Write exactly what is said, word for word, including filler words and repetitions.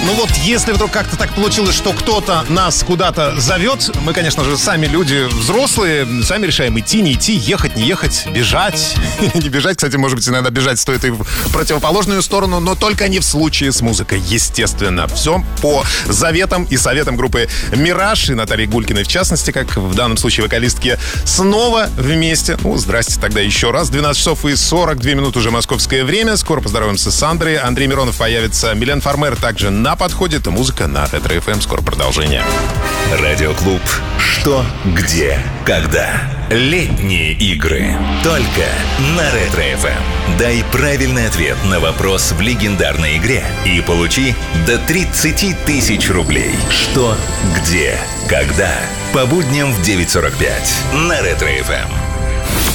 Ну вот, если вдруг как-то так получилось, что кто-то нас куда-то зовет, мы, конечно же, сами люди взрослые, сами решаем идти, не идти, ехать, не ехать, бежать. Не бежать, кстати, может быть, иногда бежать стоит и в противоположную сторону, но только не в случае с музыкой, естественно. Все по заветам и советам группы «Мираж» и Натальи Гулькиной, в частности, как в данном случае вокалистки, снова вместе. Ну, здрасте тогда еще раз. двенадцать часов и сорок две минуты уже московское время. Скоро поздороваемся с Андрей. Андрей Миронов появится. Милен Фармер также на подходе. Это музыка на Ретро-эф эм. Скоро продолжение. Радиоклуб «Что, где, когда». Летние игры. Только на Ретро-эф эм. Дай правильный ответ на вопрос в легендарной игре и получи до тридцать тысяч рублей. Что, где, когда. По будням в девять сорок пять на Ретро-эф эм.